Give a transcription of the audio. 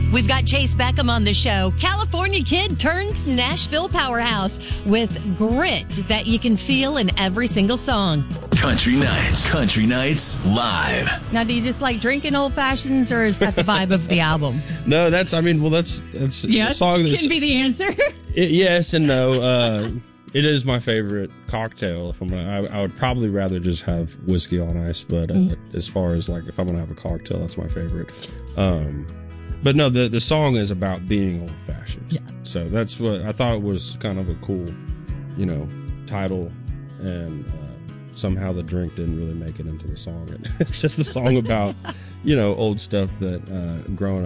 We've got Chase Beckham on the show. California kid turned Nashville powerhouse with grit that you can feel in every single song. Country Nights Live. Now, do you just like drinking old fashions, or is that the vibe of the album? No, that's a song that's... can be the answer. Yes and no. It is my favorite cocktail. I would probably rather just have whiskey on ice, but as far as like if I'm gonna have a cocktail, that's my favorite. But no, the song is about being old fashioned. Yeah. So that's what I thought was kind of a cool, title, and somehow the drink didn't really make it into the song. It's just a song about, old stuff that growing